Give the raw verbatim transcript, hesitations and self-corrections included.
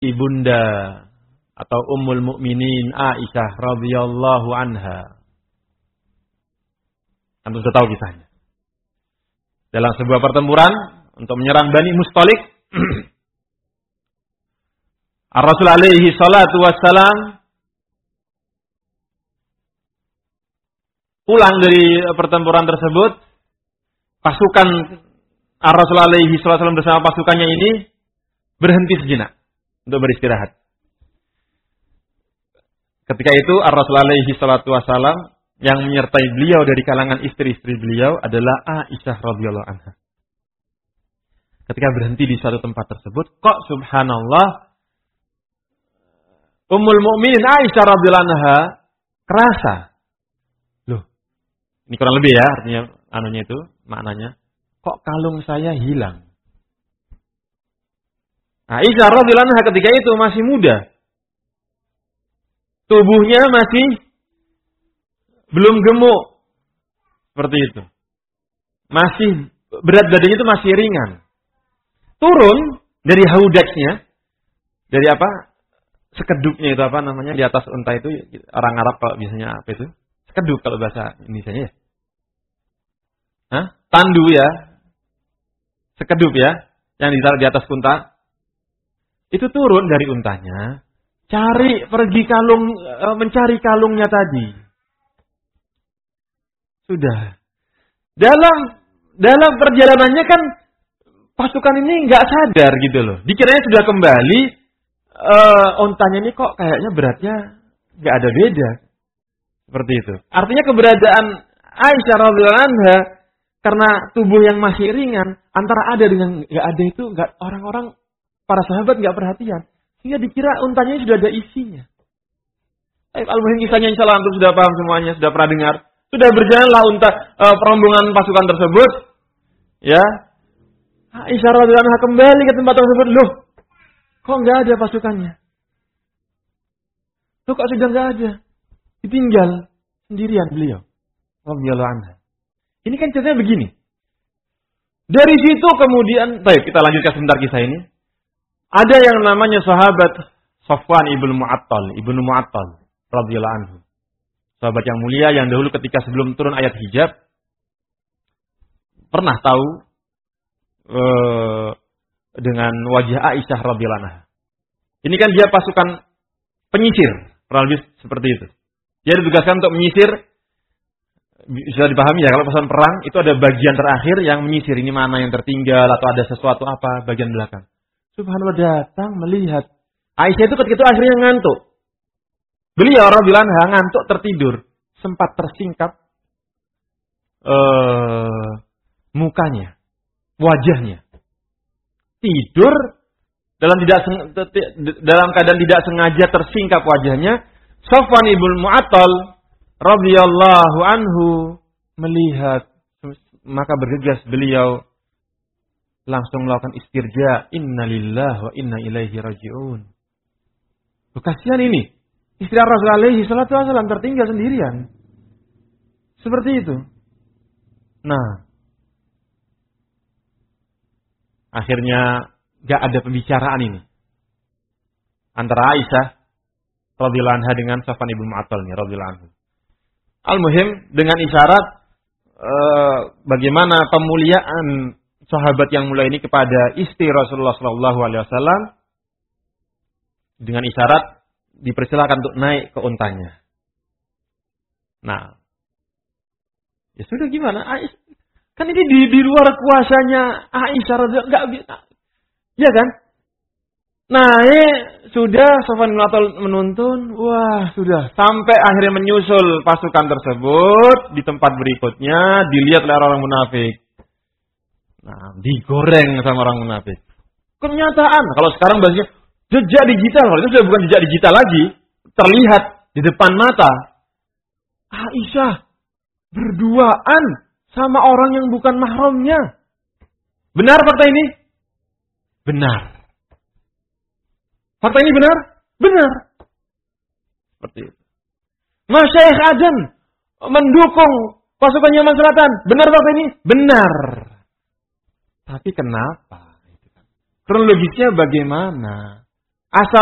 ibunda atau Ummul Mukminin Aisyah radhiyallahu anha. Anda sudah tahu kisahnya. Dalam sebuah pertempuran untuk menyerang Bani Mustalik, Ar-Rasul alaihi salatu wassalam pulang dari pertempuran tersebut. Pasukan Ar-Rasul alaihi salatu wassalam bersama pasukannya ini berhenti sejenak untuk beristirahat. Ketika itu Ar-Rasul alaihi salatu wassalam yang menyertai beliau dari kalangan istri-istri beliau adalah Aisyah radhiyallahu anha. Ketika berhenti di suatu tempat tersebut, kok subhanallah Ummul Mukminin Aisyah radhiyallahu anha kerasa. Loh, ini kurang lebih ya artinya anunya itu, maknanya. Kok kalung saya hilang? Aisyah radhiyallahu anha ketika itu masih muda. Tubuhnya masih belum gemuk. Seperti itu. Masih, berat badannya itu masih ringan. Turun dari haudaksnya. Dari apa? Sekedupnya itu apa namanya? Di atas unta itu, orang Arab kalau biasanya apa itu? Sekedup kalau bahasa Indonesianya ya. Hah? Tandu ya. Sekedup ya. Yang ditaruh di atas unta. Itu turun dari untanya. Cari, pergi kalung, mencari kalungnya tadi. Sudah. Dalam dalam perjalanannya kan pasukan ini nggak sadar gitu loh. Dikiranya sudah kembali, uh, ontanya ini kok kayaknya beratnya nggak ada beda. Seperti itu. Artinya keberadaan Aisyah radhiyallahu anha karena tubuh yang masih ringan, antara ada dengan nggak ada itu nggak orang-orang para sahabat nggak perhatian. Sehingga dikira untanya sudah ada isinya. Eh, al-muhim kisahnya insya Allah antum sudah paham semuanya, sudah pernah dengar. Sudah berjalanlah unta e, perombongan pasukan tersebut. Ya. Aisyah radhiyallahu anha kembali ke tempat tersebut. Loh, kok nggak ada pasukannya? Loh, kok sudah nggak ada? Ditinggal sendirian beliau. Radhiyallahu anha. Ini kan ceritanya begini. Dari situ kemudian, baik kita lanjutkan sebentar kisah ini. Ada yang namanya sahabat Safwan ibnu Mu'attal, ibnu Mu'attal radhiyallahu anhu. Sahabat yang mulia yang dahulu ketika sebelum turun ayat hijab pernah tahu uh, dengan wajah Aisyah radhiyallahu anha. Ini kan dia pasukan penyisir, kurang lebih seperti itu. Dia ditugaskan untuk menyisir, bisa dipahami ya kalau pasukan perang itu ada bagian terakhir yang menyisir, ini mana yang tertinggal atau ada sesuatu apa bagian belakang. Subhanallah datang melihat Aisyah itu ketika itu akhirnya ngantuk. Beliau radhiyallahu anha ngantuk tertidur, sempat tersingkap uh, mukanya, wajahnya. Tidur dalam tidak dalam keadaan tidak sengaja tersingkap wajahnya. Safwan ibnu Mu'attal radhiyallahu anhu melihat, maka bergegas beliau langsung melakukan istirja, innalillahi wa inna ilaihi raji'un. Kasihan ini. Istri Rasul alaihi salatu wasallam tertinggal sendirian. Seperti itu. Nah. Akhirnya gak ada pembicaraan ini. Antara Aisyah radhiyallahu anha dengan Safwan ibnu Mu'attal radhiyallahu anhu. Al-muhim dengan isyarat eh, bagaimana pemuliaan sahabat yang mulia ini kepada istri Rasulullah sallallahu alaihi wasallam dengan isyarat dipersilakan untuk naik ke untanya. Nah, ya sudah gimana? Aisyah, kan ini di, di luar kuasanya Aisyah radhiyallahu anha, enggak, ya kan? Naik sudah Safwan bin Mu'attal menuntun, wah sudah sampai akhirnya menyusul pasukan tersebut di tempat berikutnya dilihat oleh orang munafik. Nah, digoreng sama orang munafik. Kenyataan kalau sekarang bahasanya jejak digital, kalau itu sudah bukan jejak digital lagi, terlihat di depan mata. Aisyah berduaan sama orang yang bukan mahramnya. Benar fakta ini? Benar. Fakta ini benar? Benar. Seperti itu. Masyaikh Aden mendukung pasukan Yaman Selatan. Benar fakta ini? Benar. Tapi kenapa? Kronologisnya bagaimana? Asal